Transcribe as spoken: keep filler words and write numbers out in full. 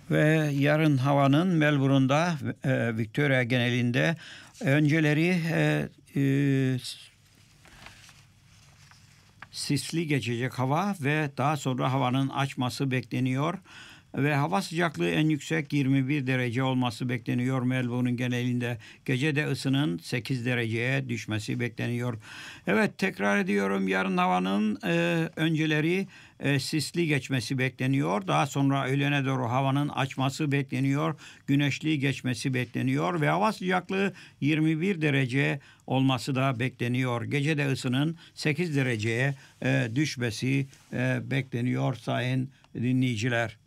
Ve yarın havanın Melbourne'da, e, Victoria genelinde önceleri e, e, sisli geçecek hava ve daha sonra havanın açması bekleniyor. Ve hava sıcaklığı en yüksek yirmi bir derece olması bekleniyor Melbourne'un genelinde. Gece de ısının sekiz dereceye düşmesi bekleniyor. Evet, tekrar ediyorum, yarın havanın e, önceleri e, sisli geçmesi bekleniyor. Daha sonra öğlene doğru havanın açması bekleniyor. Güneşli geçmesi bekleniyor ve hava sıcaklığı yirmi bir derece olması da bekleniyor. Gece de ısının sekiz dereceye e, düşmesi e, bekleniyor sayın dinleyiciler.